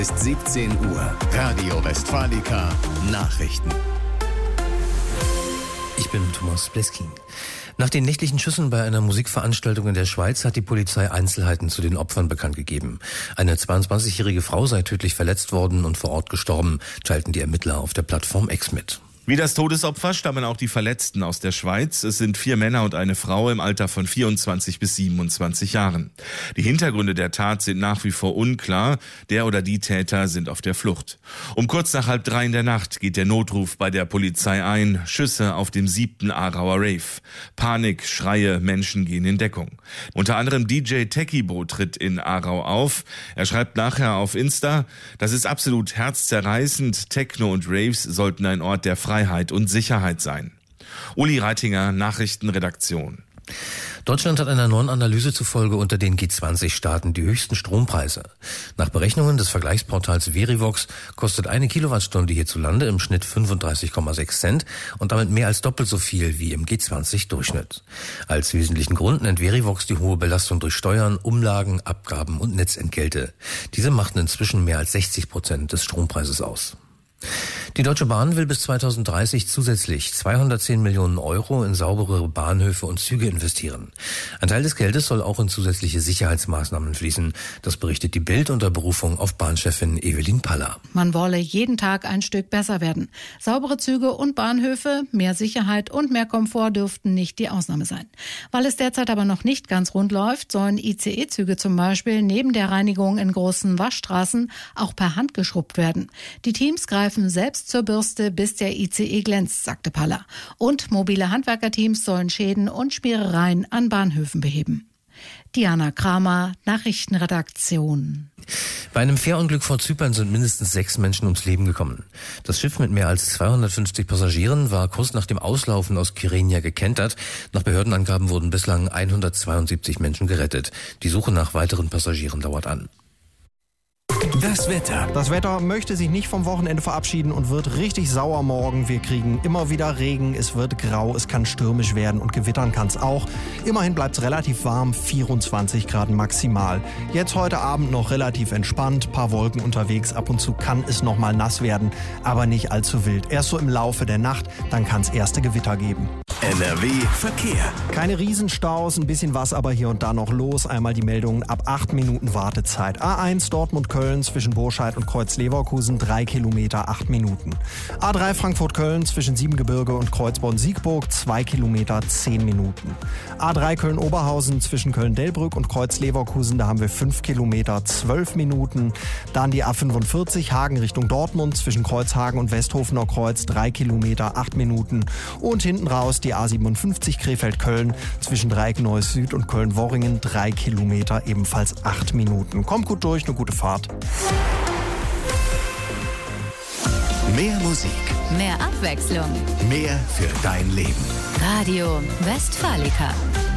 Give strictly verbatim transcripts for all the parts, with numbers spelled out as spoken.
Ist siebzehn Uhr. Radio Westfalica Nachrichten. Ich bin Thomas Bleskin. Nach den nächtlichen Schüssen bei einer Musikveranstaltung in der Schweiz hat die Polizei Einzelheiten zu den Opfern bekannt gegeben. Eine zweiundzwanzigjährige Frau sei tödlich verletzt worden und vor Ort gestorben, teilten die Ermittler auf der Plattform X mit. Wie das Todesopfer stammen auch die Verletzten aus der Schweiz. Es sind vier Männer und eine Frau im Alter von vierundzwanzig bis siebenundzwanzig Jahren. Die Hintergründe der Tat sind nach wie vor unklar. Der oder die Täter sind auf der Flucht. Um kurz nach halb drei in der Nacht geht der Notruf bei der Polizei ein. Schüsse auf dem siebten Aarauer Rave. Panik, Schreie, Menschen gehen in Deckung. Unter anderem D J Techibo tritt in Aarau auf. Er schreibt nachher auf Insta: Das ist absolut herzzerreißend. Techno und Raves sollten ein Ort der Freiheit und Sicherheit sein. Uli Reitinger, Nachrichtenredaktion. Deutschland hat einer neuen Analyse zufolge unter den G zwanzig Staaten die höchsten Strompreise. Nach Berechnungen des Vergleichsportals Verivox kostet eine Kilowattstunde hierzulande im Schnitt fünfunddreißig Komma sechs Cent und damit mehr als doppelt so viel wie im G zwanzig Durchschnitt. Als wesentlichen Grund nennt Verivox die hohe Belastung durch Steuern, Umlagen, Abgaben und Netzentgelte. Diese machten inzwischen mehr als sechzig Prozent des Strompreises aus. Die Deutsche Bahn will bis zweitausenddreißig zusätzlich zweihundertzehn Millionen Euro in saubere Bahnhöfe und Züge investieren. Ein Teil des Geldes soll auch in zusätzliche Sicherheitsmaßnahmen fließen. Das berichtet die Bild unter Berufung auf Bahnchefin Evelyn Paller. Man wolle jeden Tag ein Stück besser werden. Saubere Züge und Bahnhöfe, mehr Sicherheit und mehr Komfort dürften nicht die Ausnahme sein. Weil es derzeit aber noch nicht ganz rund läuft, sollen I C E-Züge zum Beispiel neben der Reinigung in großen Waschstraßen auch per Hand geschrubbt werden. Die Teams greifen selbst zur Bürste, bis der I C E glänzt, sagte Paller. Und mobile Handwerkerteams sollen Schäden und Spierereien an Bahnhöfen beheben. Diana Kramer, Nachrichtenredaktion. Bei einem Fährunglück vor Zypern sind mindestens sechs Menschen ums Leben gekommen. Das Schiff mit mehr als zweihundertfünfzig Passagieren war kurz nach dem Auslaufen aus Kyrenia gekentert. Nach Behördenangaben wurden bislang hundertzweiundsiebzig Menschen gerettet. Die Suche nach weiteren Passagieren dauert an. Das Wetter. Das Wetter möchte sich nicht vom Wochenende verabschieden und wird richtig sauer morgen. Wir kriegen immer wieder Regen, es wird grau, es kann stürmisch werden und gewittern kann es auch. Immerhin bleibt es relativ warm, vierundzwanzig Grad maximal. Jetzt heute Abend noch relativ entspannt, paar Wolken unterwegs, ab und zu kann es noch mal nass werden, aber nicht allzu wild. Erst so im Laufe der Nacht, dann kann es erste Gewitter geben. N R W Verkehr. Keine Riesenstaus, ein bisschen was aber hier und da noch los. Einmal die Meldungen ab acht Minuten Wartezeit. A eins Dortmund-Köln zwischen Burscheid und Kreuz-Leverkusen, drei Kilometer, acht Minuten. A drei Frankfurt-Köln zwischen Siebengebirge und Kreuzborn-Siegburg, zwei Kilometer, zehn Minuten. A drei Köln-Oberhausen zwischen Köln-Delbrück und Kreuz-Leverkusen, da haben wir fünf Kilometer, zwölf Minuten. Dann die A fünfundvierzig Hagen Richtung Dortmund zwischen Kreuzhagen und Westhofener Kreuz, drei Kilometer, acht Minuten. Und hinten raus die A siebenundfünfzig Krefeld-Köln zwischen Dreieck-Neues Süd und Köln-Worringen, drei Kilometer, ebenfalls acht Minuten. Kommt gut durch, eine gute Fahrt. Mehr Musik. Mehr Abwechslung. Mehr für dein Leben. Radio Westfalica.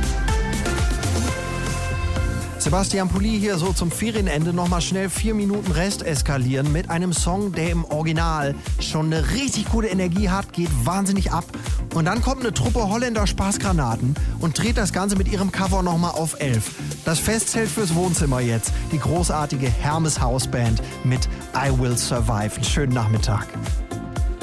Sebastian Pulli hier so zum Ferienende nochmal schnell vier Minuten Rest eskalieren mit einem Song, der im Original schon eine richtig gute Energie hat, geht wahnsinnig ab. Und dann kommt eine Truppe Holländer Spaßgranaten und dreht das Ganze mit ihrem Cover nochmal auf elf. Das Festzelt fürs Wohnzimmer jetzt. Die großartige Hermes House Band mit I Will Survive. Einen schönen Nachmittag.